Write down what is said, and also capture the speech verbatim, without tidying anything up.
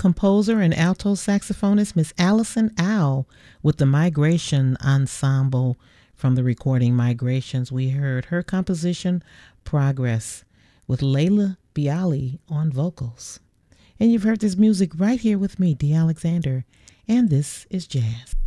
composer and alto saxophonist Miss Allison Owl with the Migration Ensemble. From the recording Migrations, we heard her composition Progress with Layla Bialy on vocals. And you've heard this music right here with me, Dee Alexander, and this is Jazz.